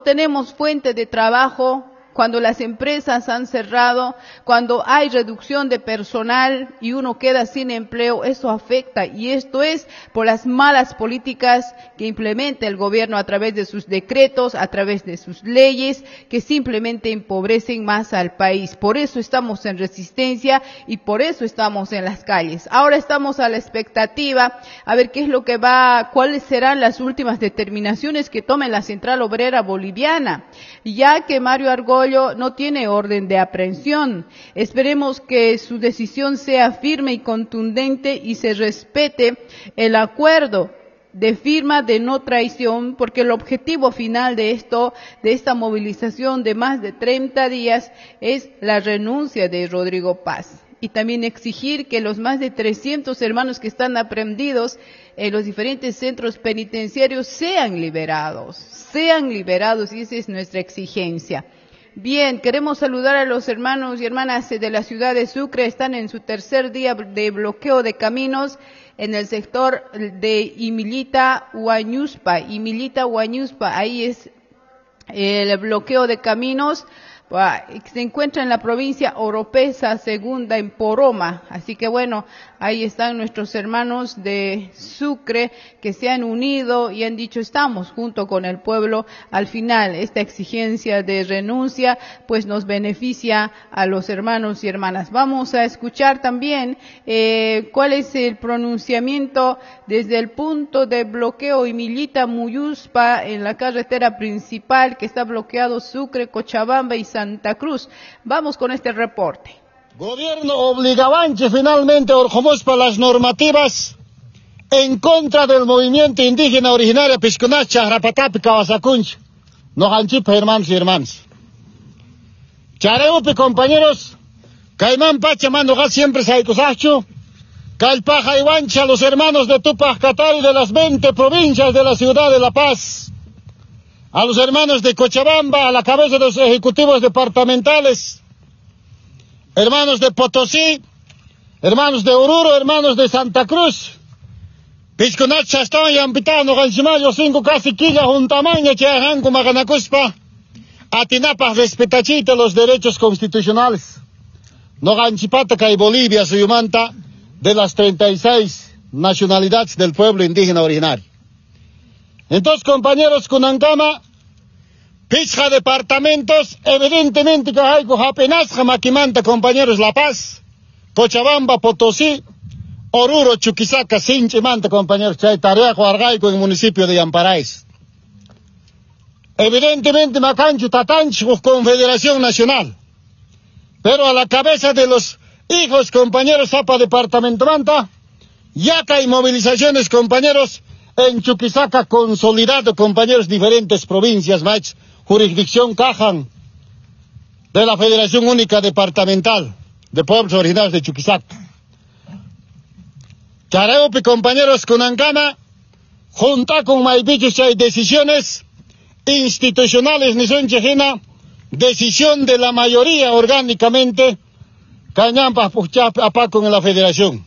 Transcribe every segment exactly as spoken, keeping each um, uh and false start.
tenemos fuente de trabajo, cuando las empresas han cerrado, cuando hay reducción de personal y uno queda sin empleo, eso afecta, y esto es por las malas políticas que implementa el gobierno a través de sus decretos, a través de sus leyes, que simplemente empobrecen más al país. Por eso estamos en resistencia y por eso estamos en las calles. Ahora estamos a la expectativa a ver qué es lo que va, cuáles serán las últimas determinaciones que tome la Central Obrera Boliviana, ya que Mario Argollo no tiene orden de aprehensión. Esperemos que su decisión sea firme y contundente y se respete el acuerdo de firma de no traición, porque el objetivo final de esto, de esta movilización de más de treinta días, es la renuncia de Rodrigo Paz. Y también exigir que los más de trescientos hermanos que están aprehendidos en los diferentes centros penitenciarios sean liberados, sean liberados, y esa es nuestra exigencia. Bien, queremos saludar a los hermanos y hermanas de la ciudad de Sucre. Están en su tercer día de bloqueo de caminos en el sector de Imilita Huañuspa. Imilita Huañuspa, ahí es el bloqueo de caminos. Se encuentra en la provincia Oropesa Segunda, en Poroma. Así que bueno, ahí están nuestros hermanos de Sucre que se han unido y han dicho: estamos junto con el pueblo. Al final, esta exigencia de renuncia pues nos beneficia a los hermanos y hermanas. Vamos a escuchar también eh, cuál es el pronunciamiento desde el punto de bloqueo Imilita Muyuspa en la carretera principal que está bloqueado Sucre, Cochabamba y Santa Cruz. Vamos con este reporte. Gobierno obligabanche finalmente orjomospa las normativas en contra del movimiento indígena originario Piscunach, Chahrapatapi, Kawasacunch, Nojanchipa, hermanos y hermanas. Chareupi, compañeros, Caimán Pachamanoga siempre Saicosacho, Calpaja y Huancha, los hermanos de Tupac Katari de las veinte provincias de la ciudad de La Paz, a los hermanos de Cochabamba, a la cabeza de los ejecutivos departamentales, hermanos de Potosí, hermanos de Oruro, hermanos de Santa Cruz, Piscunach, Chastán y Ampitano, Ganchimayo, cinco casi quilla, Juntamaña, Cheajanco, Maganacuspa, Atinapas, respetachita los derechos constitucionales. No Ganchipata, y Bolivia, Suyumanta, de las treinta y seis nacionalidades del pueblo indígena originario. Entonces, compañeros, Kunankama, Pisja departamentos, evidentemente que hay apenas Maquimanta, compañeros, La Paz, Cochabamba, Potosí, Oruro, Chuquisaca, Sinchimanta, compañeros, Chaitareaco, Argaico, en el municipio de Yamparais. Evidentemente, Macancho, Tatancho, Confederación Nacional. Pero a la cabeza de los hijos, compañeros, Zapa Departamento Manta, ya que hay movilizaciones, compañeros, en Chuquisaca consolidado, compañeros, diferentes provincias, más jurisdicción Cajan de la Federación Única Departamental de Pueblos Originarios de Chuquisaca. Chareupi, compañeros, Kunankama, junta con Maipichus hay decisiones institucionales, ni son chejena, decisión de la mayoría orgánicamente, Cañampa, Apaco en la Federación.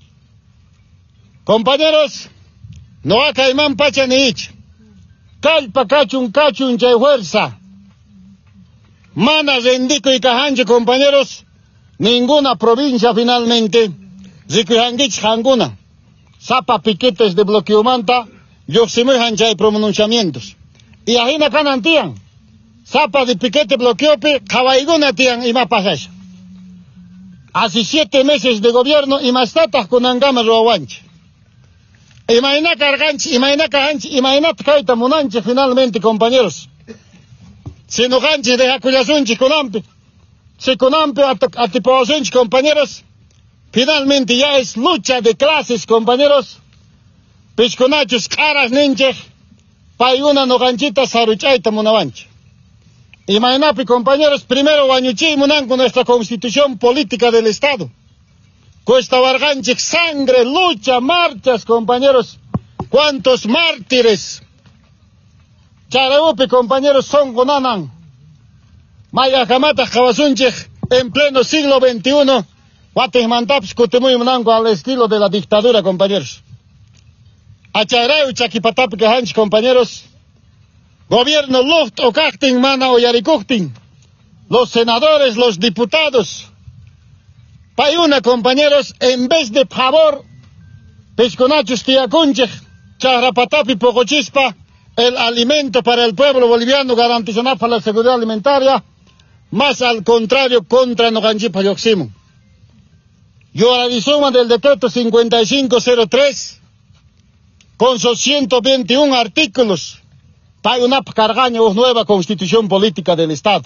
Compañeros, no ha caimán pacha ni ich. Calpa cachun cachun chay fuerza. Mana rendico y cajanche, compañeros, ninguna provincia finalmente, Ziquihangich Hanguna, Zapa piquetes de bloqueo manta, yoximujan chay pronunciamientos. Y ajina canantian, Zapa de piquete bloqueope, Kawaiguna tian y mapasasha. Hace siete meses de gobierno y más tatas con Angama Roawanche. Imagina carganchi, imagina cajanchi, imagina caita munanche finalmente, compañeros. Si no ganchi de Jacuyasunchi con ampe, si con ampe atipawasunchi, compañeros, finalmente ya es lucha de clases, compañeros. Pisconachos, caras ninche, payuna no ganchita saruchaita munavanche. Imaginapi, compañeros, primero Guañuchi munan con nuestra constitución política del Estado. Cuesta Varganchik, sangre, lucha, marchas, compañeros. ¿Cuántos mártires? Chareupi, compañeros, son gonanan. Maya Kamata, Jabasunchik, en pleno siglo veintiuno. Guatejmantaps, Cutemuy Munango, al estilo de la dictadura, compañeros. Achareu, Chakipatapi, Kahanch, compañeros. gobierno Luft o Cachtin, Mana o Yarikuchtin, los senadores, los diputados, Payuna, compañeros, en vez de favor, Pesconachos Tiacunche, Charapatapi Pocochispa, el alimento para el pueblo boliviano garantizado para la seguridad alimentaria, más al contrario contra Noganchipa Yoximo. Yo a la suma del decreto cincuenta y cinco cero tres, con sus ciento veintiún artículos, para una cargaña o nueva constitución política del Estado.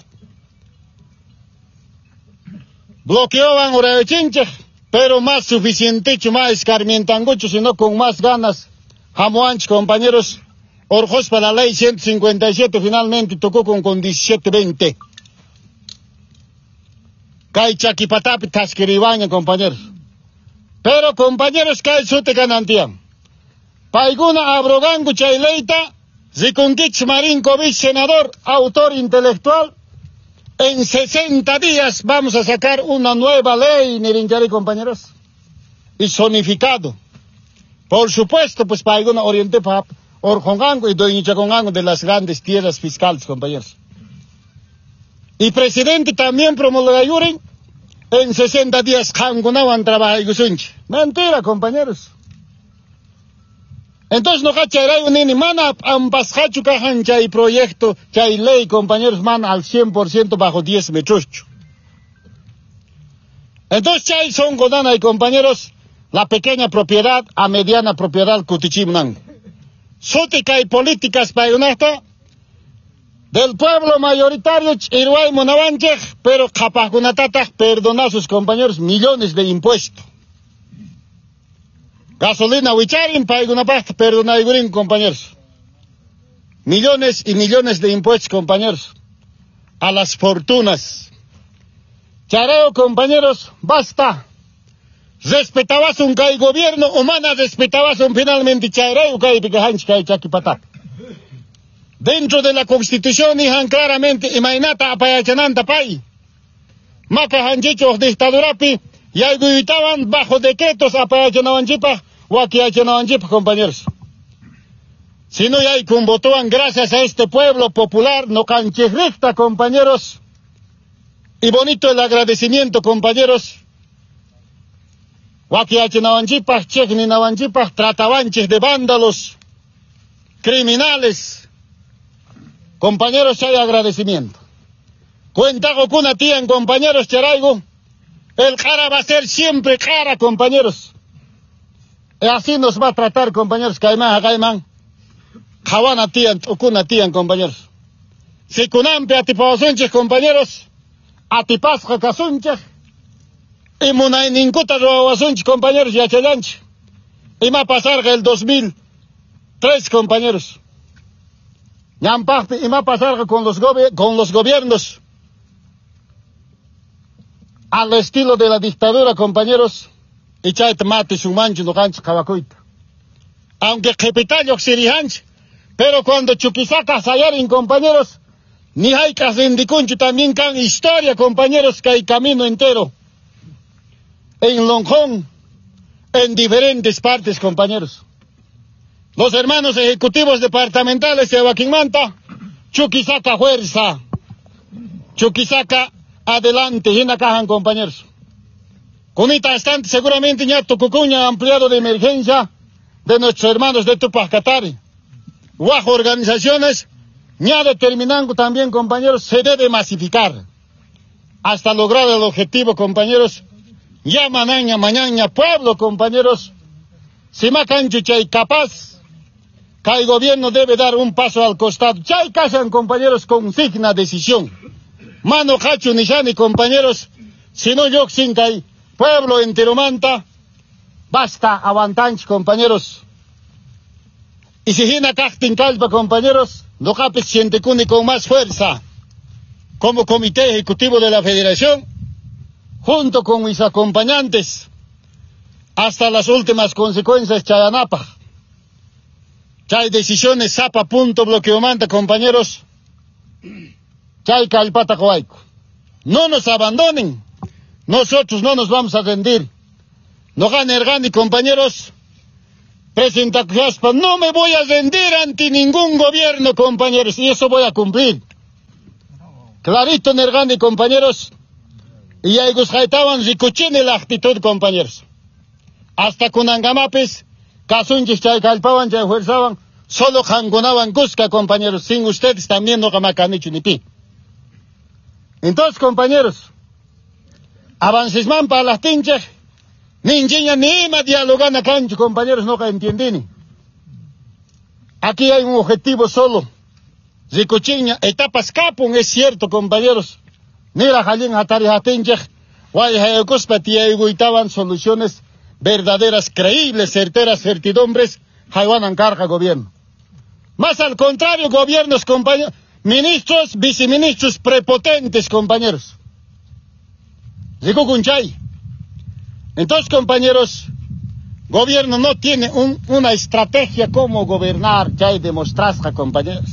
Bloqueaban Urayochinche, pero más suficiente, más escarmientangucho, sino con más ganas. Jamoanch, compañeros, Orjos para la ley ciento cincuenta y siete finalmente tocó con, con diecisiete veinte. Kai Chaquipatapi Tasquiribaña, compañeros. Pero, compañeros, Kai Sute Canantian. Paiguna Abrogangu Chaileita, Zikunguich Marinkovic, senador, autor intelectual. En sesenta días vamos a sacar una nueva ley, Nirinjari, compañeros. Y zonificado. Por supuesto, pues Paiguna oriente para Orjongango y Doñichacongango de las grandes tierras fiscales, compañeros. Y presidente también promulga Yurin, en sesenta días Hangunawan trabaja y Gusunchi. Mentira, compañeros. Entonces no cachará un ni mana ambasjachu cajan chay proyecto, chay ley, compañeros, man al cien por ciento bajo diez metros. Entonces chay son godana y compañeros, la pequeña propiedad a mediana propiedad kutichimnan. Sótica y políticas payunasta del pueblo mayoritario Irway Monavanchej, pero Capajunatata perdona a sus compañeros millones de impuestos. Gasolina Wicharin, Paigunapasta, perdona Igurin, compañeros. Millones y millones de impuestos, compañeros, a las fortunas. Chareo, compañeros, basta. Respetabas un kai gobierno, humana respetabas un finalmente chareo kai picahanch kai chaquipatat. Dentro de la constitución dijan claramente, imainata apayachananta pai. Macahanchichos dictadurapi, y arguitaban bajo decretos apayachanawanchipa, Wakiachanawanchipa, compañeros. Si no hay con votoan gracias a este pueblo popular, no canchirricta, compañeros. Y bonito el agradecimiento, compañeros. Wakiachanawanchipa, Chechninawanchipa, tratabanches de vándalos, criminales. Compañeros, hay agradecimiento. Cuentago con una tía en compañeros, Charaigo. El cara va a ser siempre cara, compañeros. Y así nos va a tratar, compañeros, Caimán, Caimán. Jawana tía, Okuna tía, compañeros. Si kunampe atipawasunches, compañeros, atipasca casunches, y munayninkuta robawasunches, compañeros, y achayanche. Y va a pasar el dos mil tres, compañeros. Yamparte, y va a pasar con los, gobi con los gobiernos al estilo de la dictadura, compañeros, y chait mate su mancho no gancho kawakuita. Aunque capital yoxirihanch, pero cuando Chuquisaca sayarin, compañeros, ni hay casindicuncho también can historia, compañeros, que hay camino entero. En Lonjón, en diferentes partes, compañeros. Los hermanos ejecutivos departamentales de Huaquimanta, Chuquisaca fuerza, Chuquisaca adelante, y en la caja, compañeros. Con esta instante, seguramente, ya Tucucuña, ampliado de emergencia de nuestros hermanos de Tupac Katari. Bajo organizaciones, ya determinando también, compañeros, se debe masificar hasta lograr el objetivo, compañeros. Ya mañana, mañana, pueblo, compañeros, si macanchucha y capaz, que el gobierno debe dar un paso al costado. Ya hay casan, compañeros, con signa decisión. Mano Hachu Nishani, compañeros, si no yo sin que pueblo entero manta, basta avantanch, compañeros. Y si hina cachtin calpa, compañeros, no capes siente cuni con más fuerza, como comité ejecutivo de la federación, junto con mis acompañantes, hasta las últimas consecuencias, Chayanapa. Chay decisiones, zapa, punto, bloqueo manta, compañeros. Chay calpata coaico. No nos abandonen. Nosotros no nos vamos a rendir. No gane ergani, compañeros. Presidenta Jaspa, no me voy a rendir ante ningún gobierno, compañeros, y eso voy a cumplir. Clarito Nergani, compañeros, y ahí gusjaitaban ricuchine la actitud, compañeros. Hasta Kunangamapis, Kasunchis Chaykalpawan, Chayhuerzaban, solo jangunaban Cusca, compañeros, sin ustedes también no camacanichu ni pi. Entonces, compañeros, avancisman para las tinchas, ninjiña ni ima dialogana cancho, compañeros, no entienden. Aquí hay un objetivo solo. Ricuchiña, etapas capun, es cierto, compañeros. Nira jalín hatari hatinchaj, guay hayacuspa guitaban soluciones verdaderas, creíbles, certeras, certidumbres, jaiwanan carga gobierno. Más al contrario, gobiernos, compañeros, ministros, viceministros prepotentes, compañeros. Ricucunchay. Entonces, compañeros, gobierno no tiene un, una estrategia cómo gobernar, ya hay demostrasca, compañeros.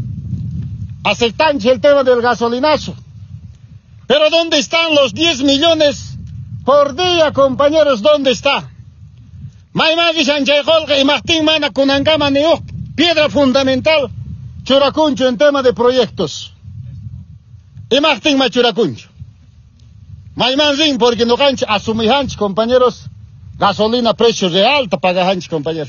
Aceptan el tema del gasolinazo. Pero ¿dónde están los diez millones por día, compañeros? ¿Dónde está? Maymagi Sanchayjolga y Martín Mana Kunangama Neo, piedra fundamental, Churacuncho en tema de proyectos. Y Martín Machuracuncho. Mayman Ring, porque no cancha, asumihanch, compañeros, gasolina precios de alta pagahanch, compañeros.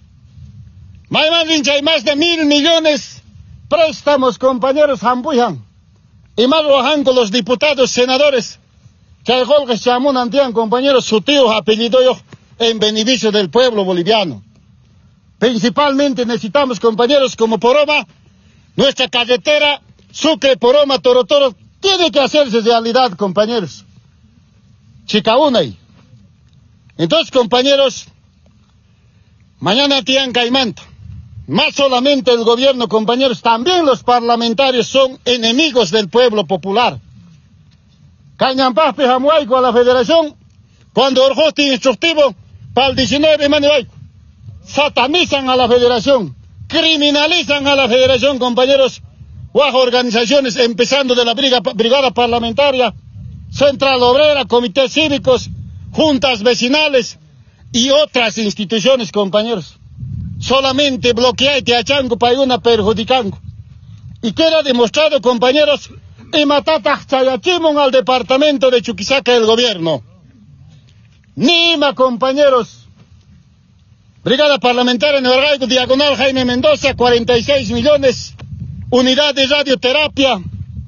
Mayman Ring, hay más de mil millones préstamos, compañeros, hambuyan. Y más bajan con los diputados, senadores, Chayjolga Chamun Antian, compañeros, su tío apellido yo en beneficio del pueblo boliviano. Principalmente necesitamos, compañeros, como Poroma, nuestra carretera Sucre, Poroma, Torotoro, tiene que hacerse realidad, compañeros. Chicaunay. Entonces, compañeros, mañana tian caimanta. Más solamente el gobierno, compañeros, también los parlamentarios son enemigos del pueblo popular. Cañampaspe Jamuaico a la federación, cuando orjosti instructivo para el diecinueve de mayo, satanizan a la federación, criminalizan a la federación, compañeros, bajo organizaciones, empezando de la brigada, brigada parlamentaria, Central Obrera, comités cívicos, juntas vecinales y otras instituciones, compañeros. Solamente bloquear Teachango para una perjudicando. Y queda demostrado, compañeros, y matata chayachimon al departamento de Chuquisaca del gobierno. Nima, compañeros. Brigada Parlamentaria Nevargaico, diagonal Jaime Mendoza, cuarenta y seis millones. Unidad de radioterapia.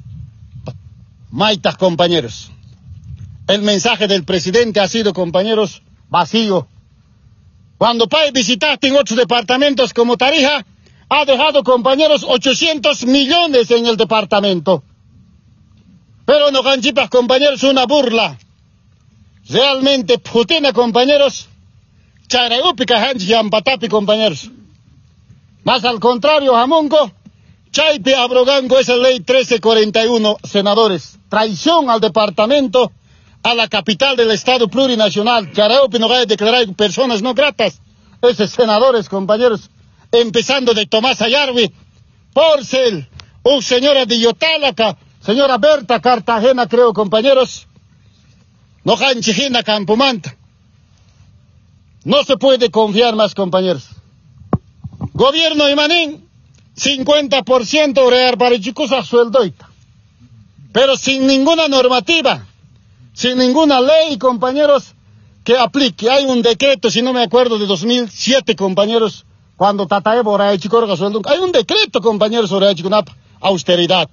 Maitas, compañeros. El mensaje del presidente ha sido, compañeros, vacío. Cuando Pai visitaste en otros departamentos como Tarija, ha dejado, compañeros, ochocientos millones en el departamento. Pero no ganchipas, compañeros, una burla. Realmente, Putina, compañeros, Charayúpica, Hanchi, Ampatapi, compañeros. Más al contrario, Jamungo, Chaipe abrogango esa ley trece cuarenta y uno, senadores. Traición al departamento, a la capital del Estado plurinacional. Charayúpi no va a declarar personas no gratas. Esos senadores, compañeros, empezando de Tomás Ayarvi, Porcel, un señora de Yotalaca, señora Berta Cartagena, creo, compañeros, no Hanchijina Campomanta. No se puede confiar más, compañeros. Gobierno Imanín, cincuenta por ciento real para Chicusa sueldoita. Pero sin ninguna normativa, sin ninguna ley, compañeros, que aplique. Hay un decreto, si no me acuerdo, de dos mil siete, compañeros, cuando Tataevo Raechicorga sueldo. Hay un decreto, compañeros, sobre Raechiconap, austeridad.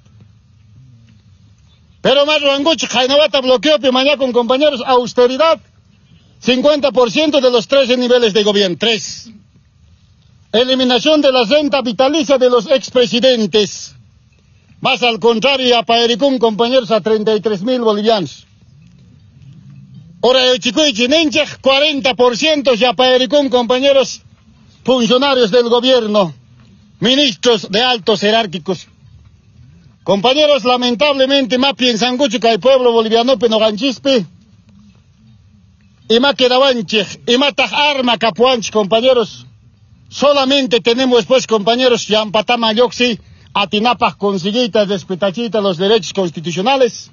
Pero más Ranguch, Jainabata bloqueó Pimañá con compañeros, austeridad, cincuenta por ciento de los trece niveles de gobierno, tres. Eliminación de la renta vitalicia de los expresidentes. Más al contrario, a Paericún, compañeros, a treinta y tres mil bolivianos. Ahora de Chicuy Chinenchaj, cuarenta por ciento, ya Paericún, compañeros, funcionarios del gobierno, ministros de altos jerárquicos. Compañeros, lamentablemente, más piensan mucho que el pueblo boliviano, pero no ganchispe. Y más quedabanche, y más arma capuanch, compañeros. Solamente tenemos, pues, compañeros, Yampatama Yoxi, Atinapas consiguitas, respetachitas los derechos constitucionales.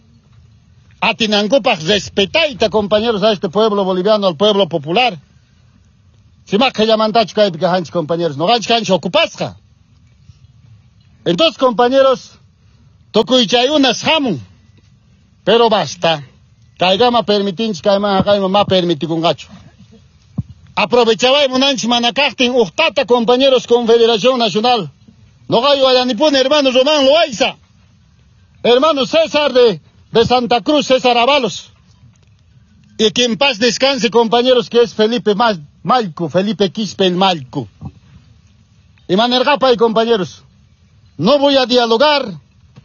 Atinangupas respetaita, compañeros, a este pueblo boliviano, al pueblo popular. Si más que llamantacho que hay compañeros, no ganch cancho ocupasca. Entonces, compañeros, tocuychayunas jamun, pero basta. Caigama permitinch, caigama caigama ma permitir un gacho. Aprovechaba y monanch manacastin uchtata, compañeros, Confederación Nacional. No gallo ayanipun, hermano Román Loaiza. Hermano César de, de Santa Cruz, César Avalos. Y que en paz descanse, compañeros, que es Felipe Mal, Malco, Felipe Quispe el Malco. Y Manergapa y compañeros, no voy a dialogar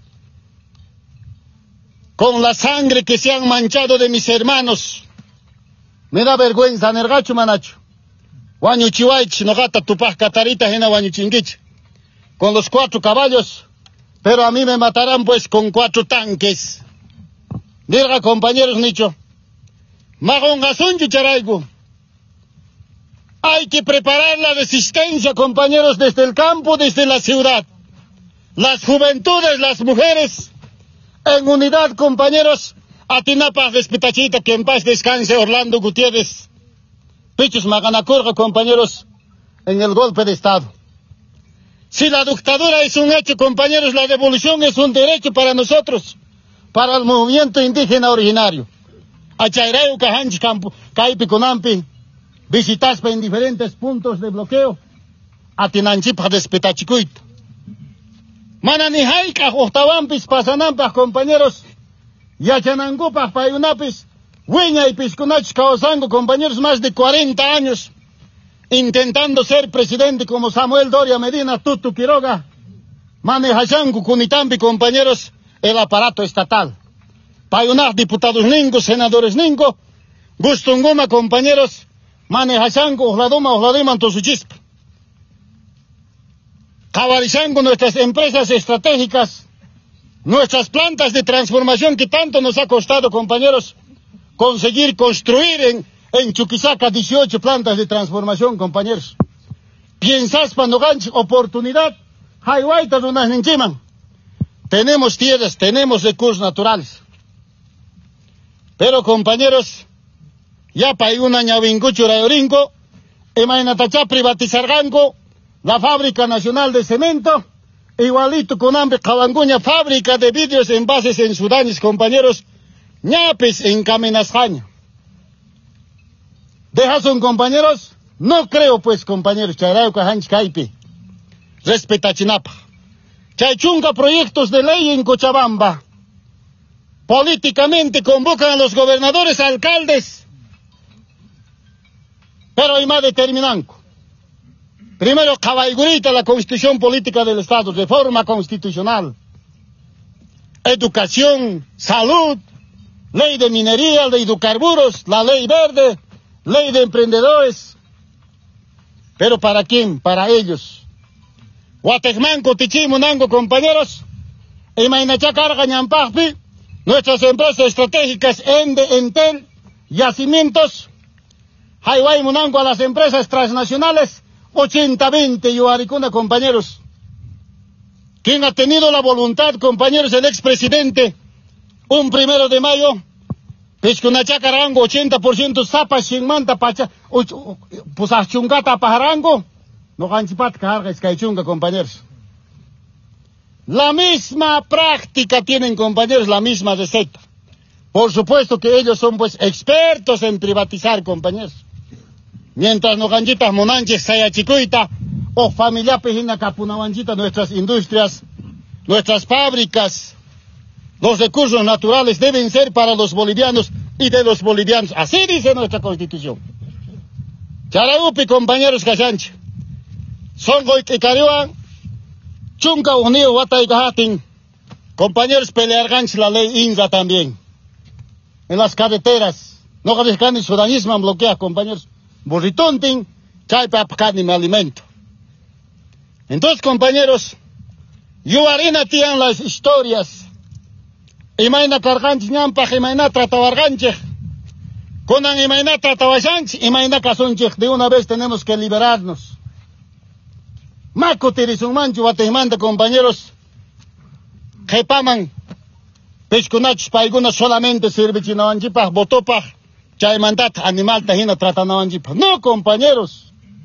con la sangre que se han manchado de mis hermanos. Me da vergüenza, Nergacho Manacho. Guaño Chihuaich, Nogata, Tupaj, Catarita, Jena, Guaño Chinguich. Con los cuatro caballos, pero a mí me matarán pues con cuatro tanques. Dirga, compañeros, Nicho. Magongasun Chicharaigo. Hay que preparar la resistencia, compañeros, desde el campo, desde la ciudad. Las juventudes, las mujeres, en unidad, compañeros. Atinapa, respetachita, que en paz descanse Orlando Gutiérrez. Pichos Maganacurga, compañeros, en el golpe de Estado. Si la dictadura es un hecho, compañeros, la devolución es un derecho para nosotros, para el movimiento indígena originario. Achaireu, Cajanch, Campo, Caipi, Conampi, visitaspa en diferentes puntos de bloqueo, Atinanchipa, respetachicuit. Mananijaika, Ojtawampis, Pasanampas, compañeros, Yachanangupas, Payunapis, Hueña y Piscunach, Caosango, compañeros, más de cuarenta años, intentando ser presidente como Samuel Doria Medina, Tutu Quiroga, Manejachangu, Cunitampi, compañeros, el aparato estatal. Payunas, diputados ningos, senadores ningo, Gustunguma, compañeros, Manejachangu, Ojladuma, Ojladima, Tosuchispa. Cabarizango, nuestras empresas estratégicas, nuestras plantas de transformación que tanto nos ha costado, compañeros, conseguir construir en, en Chuquisaca dieciocho plantas de transformación, compañeros. Piensas cuando ganch oportunidad, Haiwaitas unas ninchiman. Tenemos tierras, tenemos recursos naturales. Pero, compañeros, ya para una ñavingucho rayoringo, emainatacha privatizar gango, la fábrica nacional de cemento, igualito con hambre, Cabanguña, fábrica de vidrios envases en Sudanes, compañeros, ñapes en Camenasjaña. ¿Dejas un compañeros? No creo, pues, compañeros, Chayrao Cajanch Caipi, respeta Chinapa. Chaychunga proyectos de ley en Cochabamba. Políticamente convocan a los gobernadores, alcaldes, pero hay más determinante. Primero, cabalgurita la constitución política del Estado, reforma constitucional, educación, salud, ley de minería, ley de hidrocarburos, la ley verde, ley de emprendedores. ¿Pero para quién? Para ellos. Guatecmanco, Tichimunango, compañeros, y Mainachacarga, Ñampajpi, nuestras empresas estratégicas, Ende, Entel, Yacimientos, Haiwai Munango a las empresas transnacionales, ochenta veinte, Yuaricuna, compañeros. ¿Quién ha tenido la voluntad, compañeros? El expresidente, un primero de mayo, Piscunachacarango, ochenta por ciento, Zapa, Shinmanta, Pacha, pues a Chungata, Pajarango, no ganchipat, carga, Escaichunga, compañeros. La misma práctica tienen, compañeros, la misma receta. Por supuesto que ellos son, pues, expertos en privatizar, compañeros. Mientras no ganchitas monanches, sayachicuita, o familia pejina capunawanchita, nuestras industrias, nuestras fábricas, los recursos naturales deben ser para los bolivianos y de los bolivianos. Así dice nuestra Constitución. Charaupi, compañeros Cachanche, Songo y Cariuan, Chunca unido, Wataigahatin, compañeros, pelear ganch la ley INSA también. En las carreteras, no garezcan ni sudanismo bloquea, compañeros. Burritontin, chay papacani me alimento. Entonces, compañeros, yo harina tian las historias. Imaina carganch ñampaj, imaina tratabarganche. Conan imaina tratabarganche, imaina casonche. De una vez tenemos que liberarnos. Maco tirizunmanchu batejmanta, compañeros, jepaman, pescunach paiguna solamente sirve chinawanchipaj, botopaj, chay mandat animal tajina tratanawanchipaj. No, compañeros,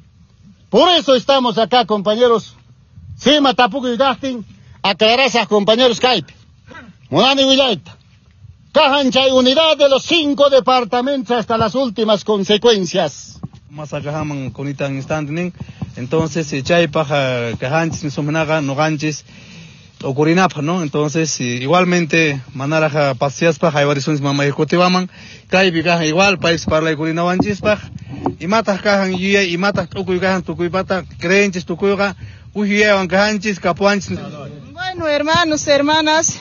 Por eso estamos acá, compañeros. Sima tapuku y gastin, aclararse a compañeros Caipe. Monani Villaita. Cajanchay, unidad de los cinco departamentos hasta las últimas consecuencias. Más acá jaman conitan instante, entonces chay paja cajanchis, somenaga, no ganches, ocurinapa, ¿no? Entonces, igualmente, manaraja paseas paja, hay varios mamá ejecutiva, caipi caja igual, país para la curina wanchis paja, y matas cajan yuya, y matas tucuy cajan, tucuy pata, creenches, tucuyga, ujuya, wancajanchis, capuanchis. Bueno, hermanos, hermanas,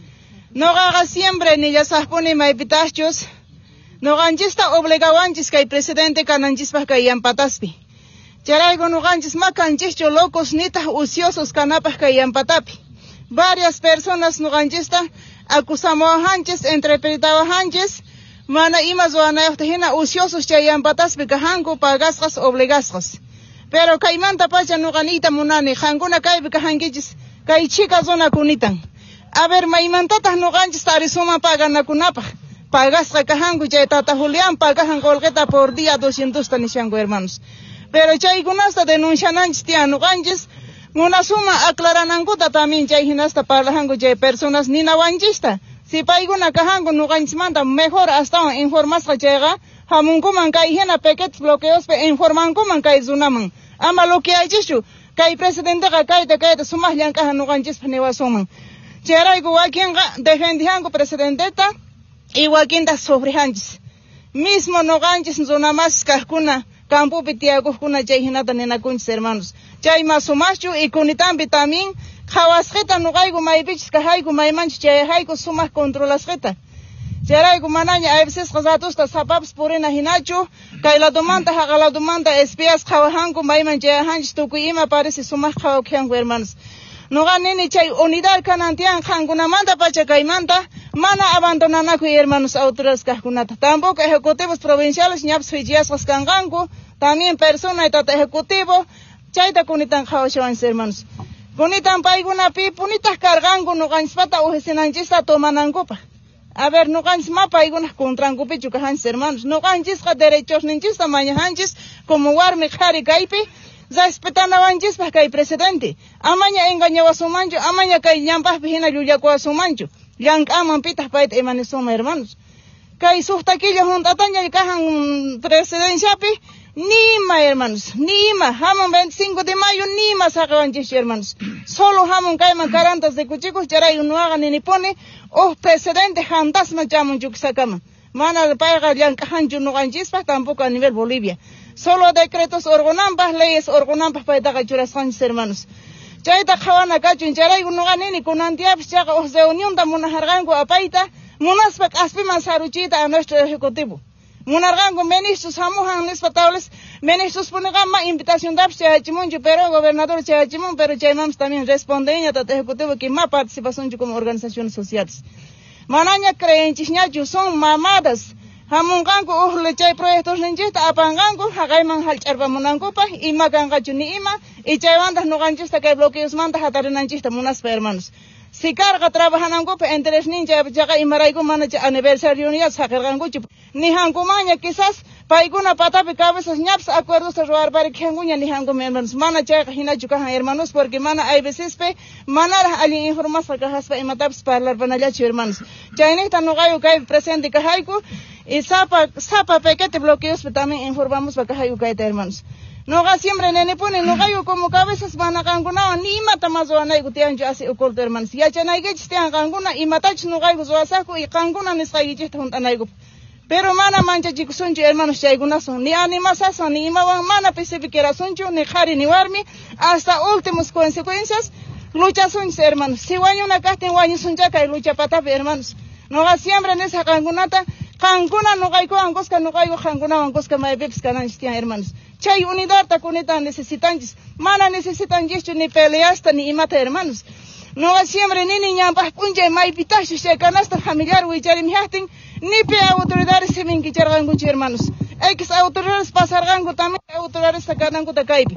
no haga siempre ni ya saspone maipitachos, no ganchis ta obligawanchis que el presidente cananchis paja que pataspi. Charaigo no ganchis ma canchis locos nitas ociosos canapas que patapi. Varias personas no ganchista acusamos a hanches, interpretaba hanches, mana imas o anayotejina ociosos chayan pataspi cajanco pagasgas obligasgas. Pero caimanta pacha no ganita munani, janguna caibi cajanguichis, cai chicas zona cunitan. A ver, maimantatas no ganchis tarisuma pagan na kunapa. Pagasga cajangu chay tata Julián pagajan colgueta por día doscientos tanishango hermanos. Pero chay kunasta denuncian anchis tia no ganchis, una suma aclarananguta también chay hinasta parlajango chay personas nina wanchista. Si paiguna cajango no ganchis manda mejor hasta informas llega, hamunkuman kay hina pequet bloqueos pe informankuman kay zunaman. Ama lo que hay chishu, kay presidente ka kay te kay te sumas liang kahan no ganchis panewa suman. Cheray ko wakin ga defendihango presidenteta, y wakin da sobre hanchis. Mismo no ganchis zona más kahkuna, campo pitiago kuna chay hinata nena kunchis hermanos. Chay masumachu y kunitambi también, khawasjeta no gaigo maibichis kahaigo maimanch chay haigo sumas controlasjeta. Cheray ko mananya a veces qazatos ta sapaps purina hinachu, kay la domanda haga la domanda espías khawahango maiman chay hanchis tukuyima parece sumas khawakyango hermanos. No ganini chay unidad kanantian hanguna manda pacha kaimanta, mana abandonanaku hermanos autoridades kahkunata. Tampoco ejecutivos provinciales ñaps fijias kangangu, también persona y tata ejecutivo, chayta kunitan khawashawan hermanos. Kunitan paiguna pi punitas cargangu no ganspata ujesinanchista tomanangupa. A ver, no ganchis ma paigunas contrangupi chukahans hermanos. No ganchis ka derechos ninchista mañahanchis como warmi khari kaipi. Ya espetana wanchis pa kay presidente. Amanya engañaba su mancho, amanya kay ñampas pijina yuyakuwa su mancho. Yang aman pitas pait emanesoma hermanos. Kay suhtaquillo juntataña y cajan presidencia pi, nima hermanos, nima. Hamon veinticinco de mayo, nima saca wanchis hermanos. Solo hamon kayman carantas de cuchicos, yaray unuaga ni ni pone, oh presidente fantasma llaman yuksakama. Mana le paiga yang cajan no ganchis pa tampoco a nivel Bolivia. Solo decretos orgonampas, leyes orgonampas para esta cachuración, hermanos. Chaita kawana kachun charay no ganini con antiaps chaga os de unión da munahargango apaita, munaspak aspiman saruchita a nuestro ejecutivo. Munargango ministros hamuhan nespatables, ministros punegama invitación da chachimunju, pero gobernador chachimun, pero chaimams también responden a este ejecutivo que más participación como organizaciones sociales. Manaña creencias ñachu son mamadas. Hamungangu uhle chay proyectos ninchista apangangu hagayman halcharpa munangupa ima kangachu ni ima y chaywandas no ganchista kay bloqueos manta hatarinanchista munaspa hermanos. Si carga trabajanangupa entre nincha chaga imaraygu manacha aniversario ni sakarganguchu ni hangumaña quizás paiguna patapi cabezas ñaps acuerdos de robar para que hanguña ni hangum hermanos mana chaga hinachu kahan hermanos porque mana hay veces pe mana ali informas para kahaspa imataps parlar panallachu hermanos. Chaynita no gayo kay presente kahayku y sapa, sapa pequete bloqueos, pero también informamos para que haya caído, hermanos. No ga siempre nene pone, no gayo como cabezas van a canguna, ni mata más o anay gutian yo hace oculto, hermanos. Ya chanay que chistean canguna y matach no gayo zo asaco y canguna ni sai chiste junto anay gup. Pero mana mancha chicos soncho, hermanos, chayguna son, ni animas son, ni imawan mana pesifiquera soncho, ni jari ni warmi, hasta últimas consecuencias, lucha son, hermanos. Si guaño una casta en guaño son chaca y lucha patape, hermanos. No ga siempre en esa cangunata, Hanguna no gaigo angosca no gaigo hanguna angosca mai bebs canan stian hermanos. Chay unidad ta kunita necesitan mana necesitan yecho ni peleasta ni imata hermanos. No ga siempre ni ni ñampas punje mai pitash se canasta familiar wicharim hachting ni pe autoridades se min quichergangu hermanos. Ex autoridades pasargangu también autoridades sacanangu ta kaipi.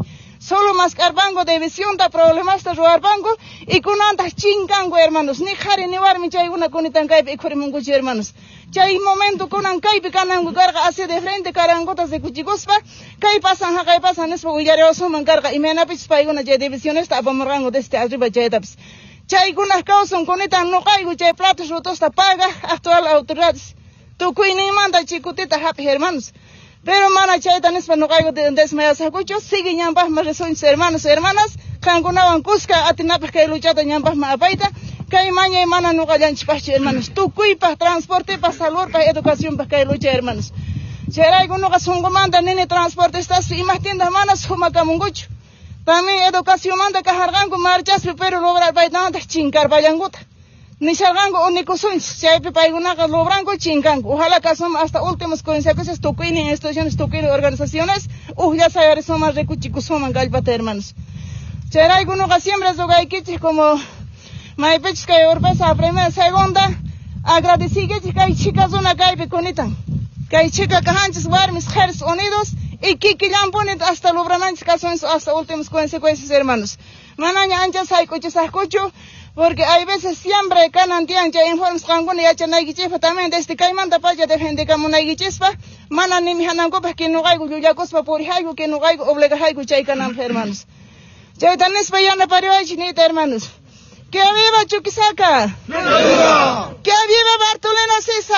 solo más carbango de visión da problemas de robar banco y con antas chingango hermanos ni jari ni warmi chay una conitan kaipe y corrimunguchi hermanos chay momento con an kaipe kanango carga hacia de frente carangotas de cuchigospa kai pasan ha kai pasan es uyare osuman carga y mena pich paiguna chay división esta abamorrango desde arriba chay taps chay kunas causan conitan no caigo chay platos rotos ta paga actual autoridades tu kuini manda chicutita happy hermanos. Pero mana chaytan es para no caigo de desmayas hakucho sigue ñambas más resuens hermanos hermanas kangunawan kuska atinapes que luchata ñambas ma apaita kay maña y mana no gallanchi pachi hermanos tu kuipa transporte pa salud pa educación pa kay lucha hermanos cheray kuno kasungo manda nene transporte estas y más tiendas manas huma kamungucho también educación manda kajargango marchas pero lograr baitanta chinkar bayanguta ni salgango ni kusuns chaype paygunaqa logrango chingango ojalá que son hasta últimas consecuencias tukuini en instituciones tukuini organizaciones uhya sayari somas recuchikusuman galpata hermanos cheray kunoqa siempre zogaykichis como maypichis kay urpesa primera segunda agradecikichis kay chicas una kaypi kunitan kay chica kajanchis warmis Ejércitos Unidos y kikillampunit hasta logrananchis casones hasta últimas consecuencias hermanos manaña anchas haykuchis haykuchu porque hay veces siempre canan tiancha informes kanguna yacha naigichifa también desde caimanta paya defende como naigichispa mana ni mi hanangopa que no gaigo yuyakospa por haigo que no gaigo obliga haigo chay canan hermanos chay tanis payana pariwachinita hermanos que viva Chuquisaca que viva Bartolino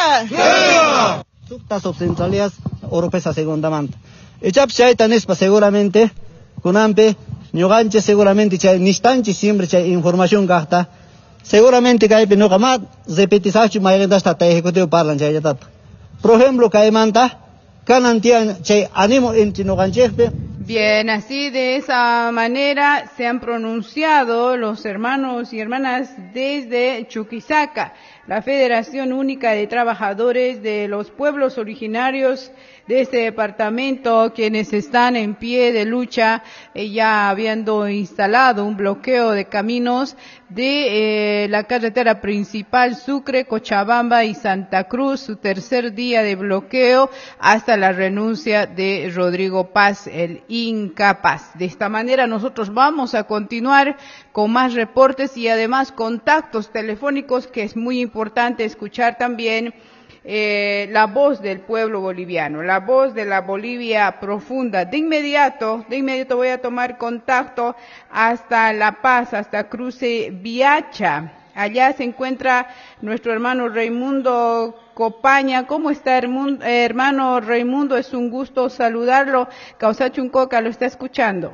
César Sukta subcentralidad europea segunda manta echap chay tanis pa seguramente kunampe ñuqanchis seguramente chay nistanchis siempre chay información gasta seguramente kaypi ñuqa ma repetisachu mayqintasta ta ejecutivo parlan chayllataqa por ejemplo kaymanta kanan tiyan chay ánimo inti ñuqanchikpi. Bien, así de esa manera se han pronunciado los hermanos y hermanas desde Chuquisaca, la Federación Única de Trabajadores de los Pueblos Originarios de este departamento, quienes están en pie de lucha, eh, ya habiendo instalado un bloqueo de caminos de eh, la carretera principal Sucre, Cochabamba y Santa Cruz, su tercer día de bloqueo hasta la renuncia de Rodrigo Paz, el incapaz. De esta manera nosotros vamos a continuar con más reportes y además contactos telefónicos, que es muy importante escuchar también Eh, la voz del pueblo boliviano, la voz de la Bolivia profunda. De inmediato, de inmediato voy a tomar contacto hasta La Paz, hasta Cruce Viacha. Allá se encuentra nuestro hermano Raimundo Copaña. ¿Cómo está, hermano Raimundo? Es un gusto saludarlo. Causachuncoca lo está escuchando.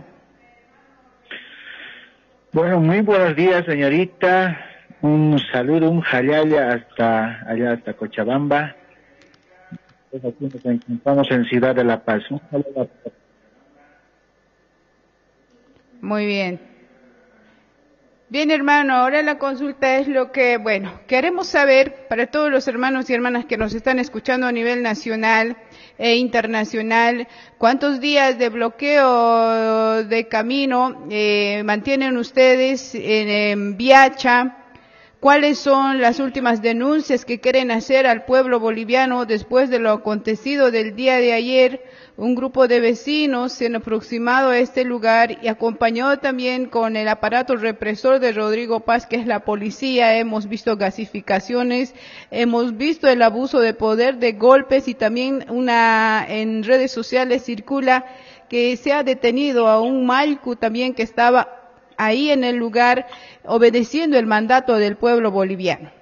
Bueno, muy buenos días, señorita. Un saludo, un jalaya hasta allá, hasta Cochabamba. Pues aquí nos encontramos en Ciudad de La Paz. Un saludo. Muy bien. Bien, hermano, ahora la consulta es lo que, bueno, queremos saber para todos los hermanos y hermanas que nos están escuchando a nivel nacional e internacional, ¿cuántos días de bloqueo de camino eh, mantienen ustedes en, en Viacha? ¿Cuáles son las últimas denuncias que quieren hacer al pueblo boliviano después de lo acontecido del día de ayer? Un grupo de vecinos se han aproximado a este lugar y acompañado también con el aparato represor de Rodrigo Paz, que es la policía. Hemos visto gasificaciones, hemos visto el abuso de poder, de golpes, y también una en redes sociales circula que se ha detenido a un malcu también que estaba ahí en el lugar obedeciendo el mandato del pueblo boliviano.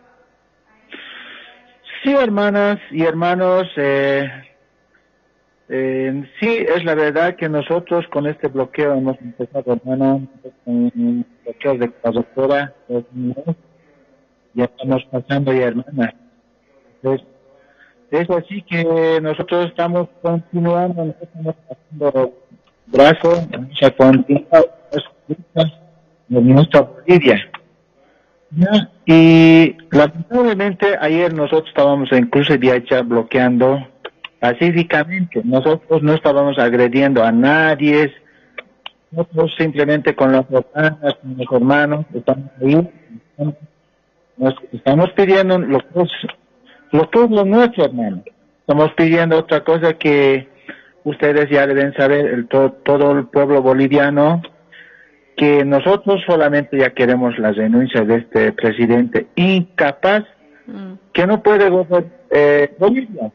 Sí, hermanas y hermanos, eh, eh, sí, es la verdad que nosotros con este bloqueo hemos empezado, hermano, con un bloqueo de carretera, ya estamos pasando ya, hermana. Entonces, es así que nosotros estamos continuando, nosotros estamos haciendo brazo, ya continuamos en nuestra Bolivia. ¿Ya? Y lamentablemente ayer nosotros estábamos en Cruce Viacha bloqueando pacíficamente. Nosotros no estábamos agrediendo a nadie. Nosotros simplemente con las hermanas, con los hermanos, estamos ahí. Nos estamos pidiendo lo que es lo, que es lo nuestro, hermano. Estamos pidiendo otra cosa, que ustedes ya deben saber, el to todo el pueblo boliviano, que nosotros solamente ya queremos la renuncia de este presidente incapaz, mm. que no puede gobernar eh, Bolivia.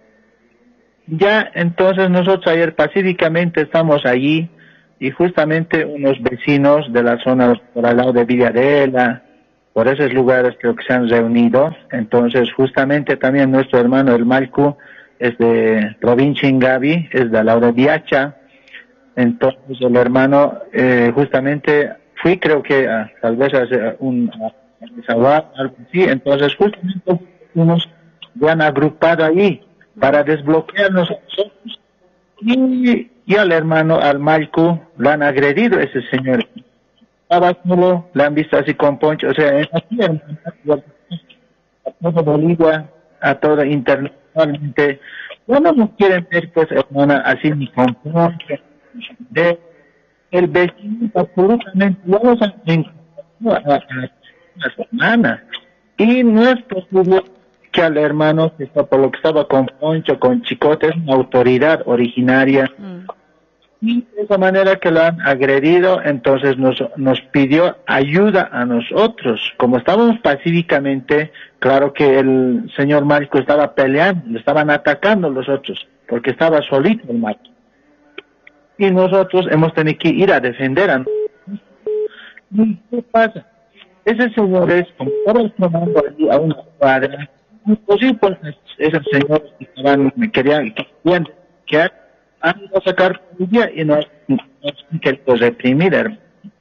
Ya, entonces nosotros ayer pacíficamente estamos allí, y justamente unos vecinos de la zona por al lado de Villarela, por esos lugares creo que se han reunido. Entonces justamente también nuestro hermano el Malcu es de provincia Ingavi, es de al lado de Viacha. Entonces el hermano eh, justamente fui creo que a, tal vez a un a, a, algo así. Entonces justamente unos se han agrupado ahí para desbloquearnos a nosotros, y, y al hermano, al Malcu, lo han agredido ese señor. Estaba solo, lo han visto así con poncho, o sea, es así, hermano, a toda Bolivia, a toda internacionalmente. Ya no nos quieren ver, pues, hermana, así ni con poncho. De, el vecino absolutamente, vamos a a, a, a la semana, y no es posible que al hermano que está por lo que estaba con poncho, con chicote, es una autoridad originaria, mm. y de esa manera que lo han agredido. Entonces nos nos pidió ayuda a nosotros, como estábamos pacíficamente. Claro que el señor Marco estaba peleando, le estaban atacando los otros, porque estaba solito el Marco, y nosotros hemos tenido que ir a defender a nosotros. ¿Y qué pasa? Ese señor es, como estaba tomando allí a una cuadra, pues sí, pues esos señores que estaban, me querían, que querían, que han ido a sacar policía y nos han querido reprimir, hermano.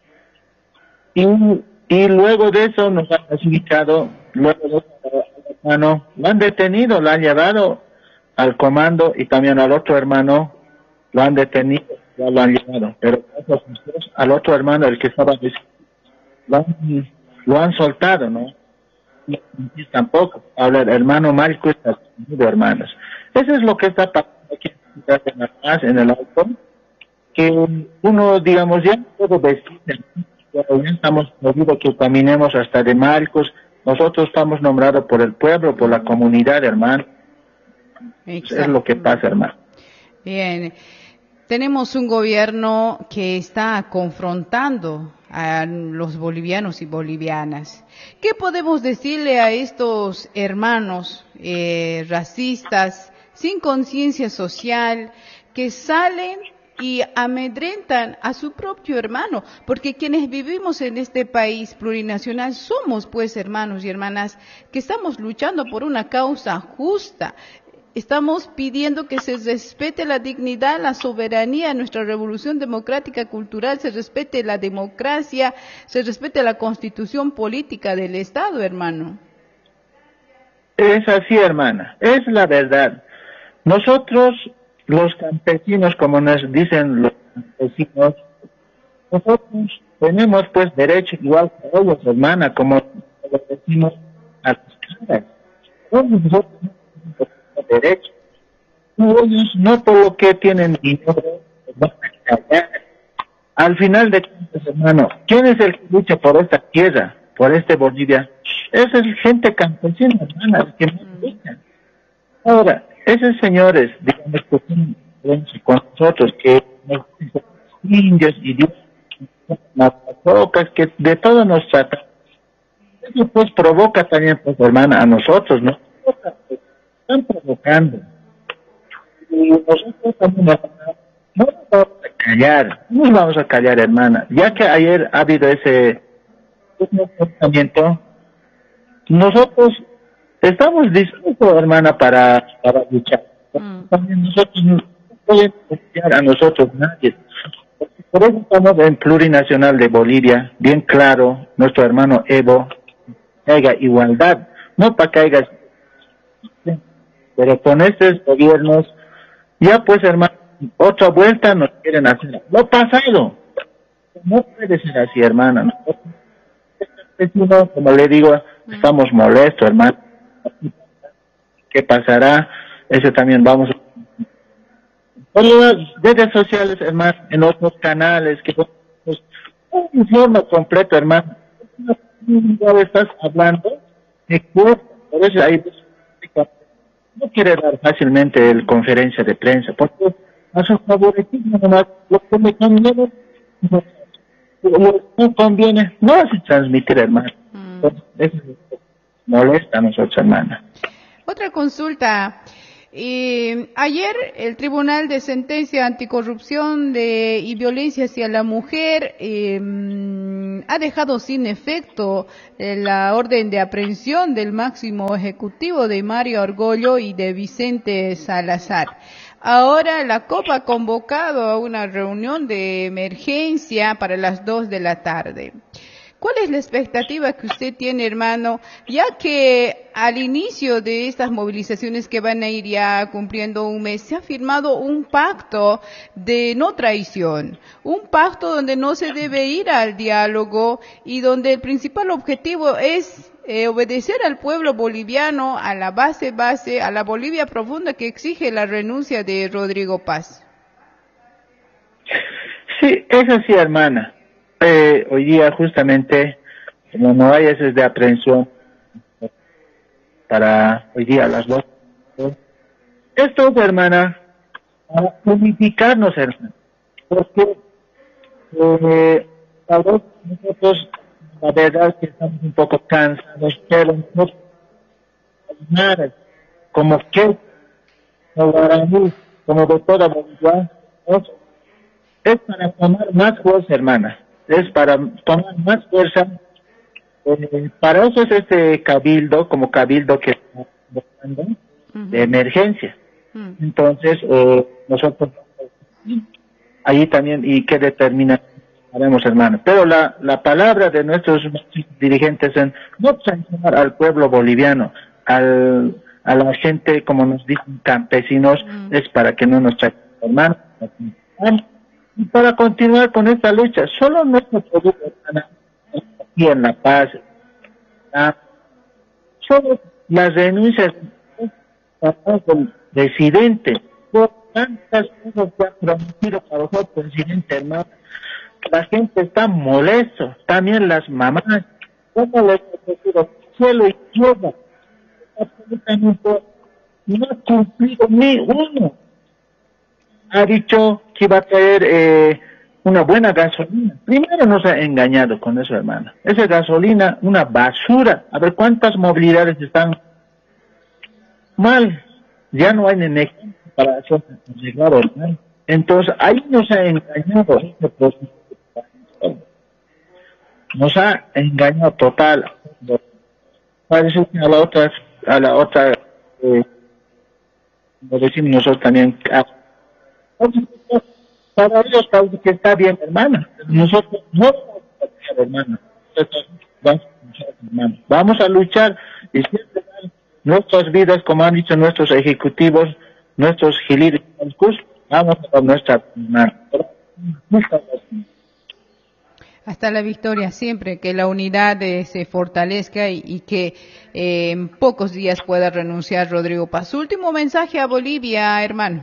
Y, y luego de eso nos han clasificado, luego de eso, hermano, lo han detenido, lo han llevado al comando, y también al otro hermano lo han detenido, ya lo han llevado, pero al otro hermano, el que estaba, lo han, lo han soltado, ¿no? Y tampoco, habla el hermano Marco está detenido, hermanos. Eso es lo que está pasando aquí en La Paz, en el Alto, que uno, digamos, ya todo vestir, ya estamos movidos que caminemos hasta de Marcos. Nosotros estamos nombrados por el pueblo, por la comunidad, hermano. Exacto. Es lo que pasa, hermano. Bien. Tenemos un gobierno que está confrontando a los bolivianos y bolivianas. ¿Qué podemos decirle a estos hermanos eh, racistas, sin conciencia social, que salen y amedrentan a su propio hermano? Porque quienes vivimos en este país plurinacional somos pues hermanos y hermanas que estamos luchando por una causa justa. Estamos pidiendo que se respete la dignidad, la soberanía, nuestra revolución democrática cultural, se respete la democracia, se respete la constitución política del Estado, hermano. Es así, hermana, es la verdad. Nosotros, los campesinos, como nos dicen los campesinos, nosotros tenemos pues derecho igual que ellos, hermana, como los decimos a las caras. Nosotros derecho. Ellos no por lo que tienen dinero van a callar. Al final de cuentas, hermano, ¿quién es el que lucha por esta tierra, por este Bolivia? Esa es gente campesina, hermana, que no lucha. Ahora, esos señores, digamos que son con nosotros, que nos dicen indios y dios, matacocas, que de todo nos tratan. Eso pues provoca también, pues, hermana, a nosotros, ¿no? Están provocando. Y nosotros también no nos vamos a callar, no nos vamos a callar, hermana. Ya que ayer ha habido ese comportamiento, nosotros estamos dispuestos, hermana, para, para luchar. Mm. También nosotros no podemos confiar a nosotros nadie. Por eso estamos en Plurinacional de Bolivia, bien claro, nuestro hermano Evo, que haya igualdad, no para que haya. Pero con estos gobiernos, ya pues, hermano, otra vuelta nos quieren hacer. Lo pasado. No puede ser así, hermana. ¿No? Como le digo, estamos molestos, hermano. ¿Qué pasará? Eso también vamos a... Por las redes sociales, hermano, en otros canales, que pues, un informe completo, hermano. Ya estás hablando de cuerpo, por eso hay... no quiere dar fácilmente el conferencia de prensa, porque a su favoritismo, nomás, lo que me conviene, lo que no conviene, no se transmitir, hermano. Mm. Entonces, eso molesta a nosotros, hermana. Otra consulta. Eh, ayer el Tribunal de Sentencia Anticorrupción de, y Violencia hacia la Mujer eh, ha dejado sin efecto eh, la orden de aprehensión del máximo ejecutivo de Mario Argollo y de Vicente Salazar. Ahora la COP ha convocado a una reunión de emergencia para las dos de la tarde. ¿Cuál es la expectativa que usted tiene, hermano? Ya que al inicio de estas movilizaciones que van a ir ya cumpliendo un mes, se ha firmado un pacto de no traición, un pacto donde no se debe ir al diálogo y donde el principal objetivo es eh, obedecer al pueblo boliviano, a la base base, a la Bolivia profunda que exige la renuncia de Rodrigo Paz. Sí, es así, hermana. Eh, hoy día justamente, como no hay ese de aprehensión para hoy día a las dos, esto, hermana, para unificarnos, hermana, porque eh, tal vez nosotros, la verdad es que estamos un poco cansados, pero no nada, como que, como Guaraní, como de toda Bolivia, es para tomar más fuerza, hermana. Es para tomar más fuerza. Eh, para eso es este cabildo, como cabildo que está buscando uh-huh. de emergencia. Uh-huh. Entonces, eh, nosotros ahí también, y qué determina haremos, hermano. Pero la, la palabra de nuestros dirigentes en no sancionar al pueblo boliviano, al, a la gente, como nos dicen, campesinos, uh-huh. es para que no nos traigan, hermano. Y para continuar con esta lucha, solo nuestro producto aquí en La Paz, ¿verdad? Solo las renuncias del presidente, por tantas cosas que ha prometido para nosotros, presidente, hermano, la gente está molesto, también las mamás, ¿cómo les ha ofrecido cielo y tierra? Absolutamente no ha cumplido ni uno. Ha dicho que iba a traer eh, una buena gasolina. Primero nos ha engañado con eso, hermano. Esa gasolina, una basura. A ver cuántas movilidades están mal. Ya no hay ni para hacer llegar, hermano. Entonces, ahí nos ha engañado. Nos ha engañado total. Parece que a la otra, a la otra, eh, lo decimos nosotros también, para ellos parece que está bien, hermana. Nosotros no vamos a luchar, hermana. Vamos a luchar, hermana. Vamos a luchar y siempre dar nuestras vidas, como han dicho nuestros ejecutivos, nuestros giliris, vamos a dar nuestra hermana. Hasta la victoria siempre, que la unidad eh, se fortalezca y, y que eh, en pocos días pueda renunciar Rodrigo Paz. Su último mensaje a Bolivia, hermano.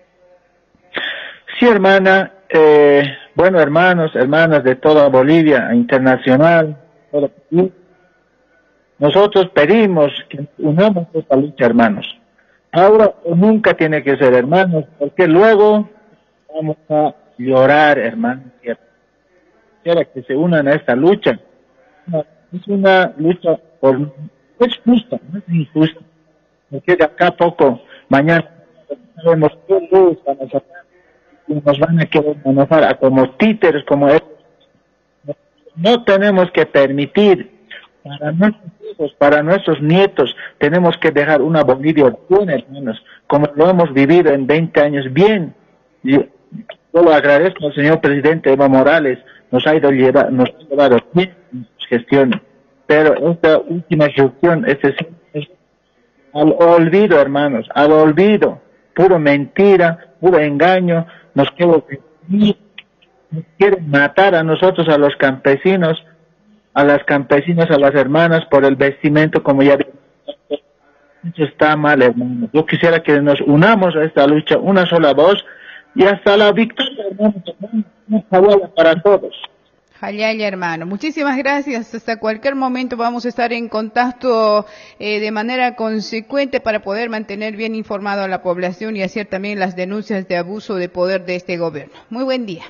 Sí, hermana, eh, bueno, hermanos, hermanas de toda Bolivia, internacional, todo, nosotros pedimos que unamos esta lucha, hermanos. Ahora o nunca tiene que ser, hermanos, porque luego vamos a llorar, hermanos. Quisiera que se unan a esta lucha. Es una lucha, por, es justa, no es injusta, porque de acá a poco, mañana, sabemos qué luz van a sacar. Y nos van a querer manejar a como títeres, como ellos. No tenemos que permitir para nuestros hijos, para nuestros nietos, tenemos que dejar una Bolivia buena, hermanos, como lo hemos vivido en veinte años bien. Yo, yo lo agradezco al señor presidente Evo Morales, nos ha ido llevar, nos ha llevado bien en sus gestiones, pero esta última gestión, este es al olvido, hermanos, al olvido, puro mentira, puro engaño. Nos quieren, nos quieren matar a nosotros, a los campesinos, a las campesinas, a las hermanas, por el vestimento, como ya vimos. Eso está mal, hermano. Yo quisiera que nos unamos a esta lucha, una sola voz, y hasta la victoria, hermano, una palabra para todos. Jayaya, hermano. Muchísimas gracias. Hasta cualquier momento vamos a estar en contacto eh, de manera consecuente para poder mantener bien informado a la población y hacer también las denuncias de abuso de poder de este gobierno. Muy buen día.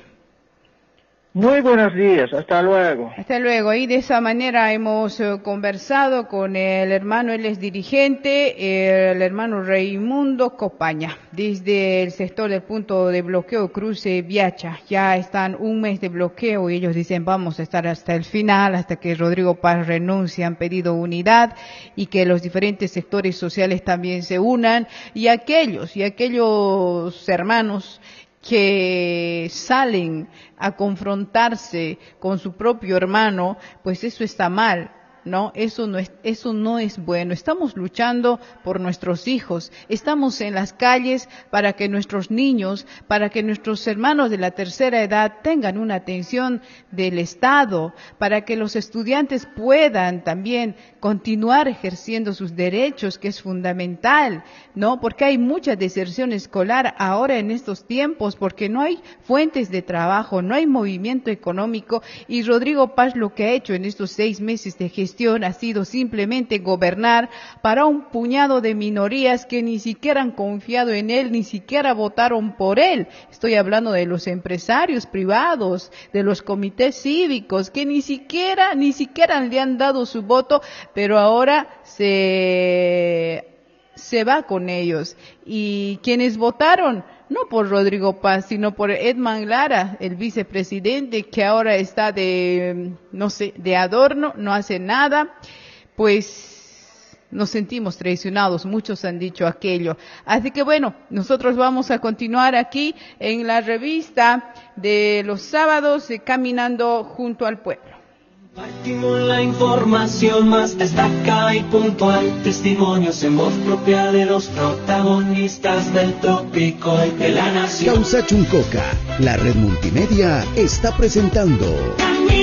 Muy buenos días, hasta luego. Hasta luego. Y de esa manera hemos eh, conversado con el hermano, él es dirigente, eh, el hermano Raimundo Copaña, desde el sector del punto de bloqueo Cruce Viacha. Ya están un mes de bloqueo y ellos dicen vamos a estar hasta el final, hasta que Rodrigo Paz renuncie. Han pedido unidad y que los diferentes sectores sociales también se unan, y aquellos, y aquellos hermanos que salen a confrontarse con su propio hermano, pues eso está mal, ¿no? Eso no es, eso no es bueno. Estamos luchando por nuestros hijos, estamos en las calles para que nuestros niños, para que nuestros hermanos de la tercera edad tengan una atención del Estado, para que los estudiantes puedan también continuar ejerciendo sus derechos, que es fundamental, ¿no? Porque hay mucha deserción escolar ahora en estos tiempos, porque no hay fuentes de trabajo, no hay movimiento económico, y Rodrigo Paz lo que ha hecho en estos seis meses de gestión ha sido simplemente gobernar para un puñado de minorías que ni siquiera han confiado en él, ni siquiera votaron por él. Estoy hablando de los empresarios privados, de los comités cívicos, que ni siquiera, ni siquiera le han dado su voto, pero ahora se, se va con ellos. Y quienes votaron, no por Rodrigo Paz, sino por Edman Lara, el vicepresidente, que ahora está de, no sé, de adorno, no hace nada, pues nos sentimos traicionados, muchos han dicho aquello. Así que bueno, nosotros vamos a continuar aquí en la revista de los sábados de Caminando junto al Pueblo. Partimos la información más destacada y puntual, testimonios en voz propia de los protagonistas del tópico de la nación. Causa Chuncoca, la red multimedia, está presentando